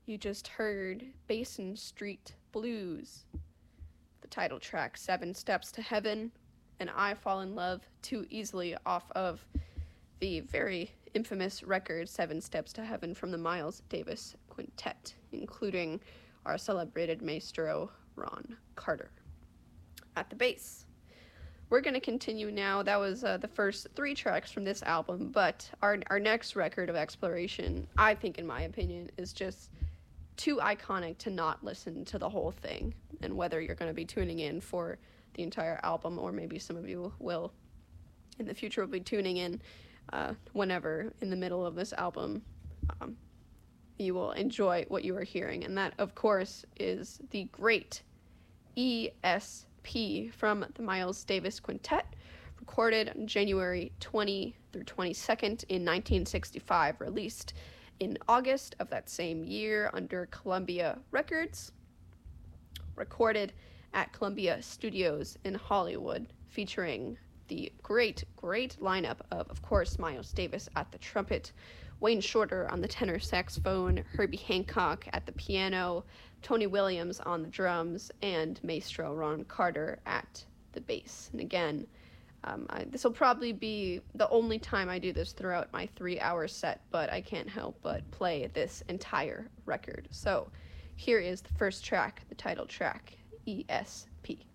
You just heard Basin Street Blues, the title track 7 Steps to Heaven, and I Fall in Love Too Easily off of the very infamous record 7 Steps to Heaven from the Miles Davis Quintet, including our celebrated maestro Ron Carter at the bass. We're going to continue now. That was the first 3 tracks from this album, but our next record of exploration, I think in my opinion, is just too iconic to not listen to the whole thing. And whether you're going to be tuning in for the entire album, or maybe some of you will in the future will be tuning in whenever in the middle of this album, you will enjoy what you are hearing. And that, of course, is the great ESP from the Miles Davis Quintet, recorded on January 20 through 22nd in 1965, released in August of that same year under Columbia Records, recorded at Columbia Studios in Hollywood, featuring the great lineup of course, Miles Davis at the trumpet, Wayne Shorter on the tenor saxophone, Herbie Hancock at the piano, Tony Williams on the drums, and maestro Ron Carter at the bass. And again, this will probably be the only time I do this throughout my 3-hour set, but I can't help but play this entire record. So here is the first track, the title track, ESP.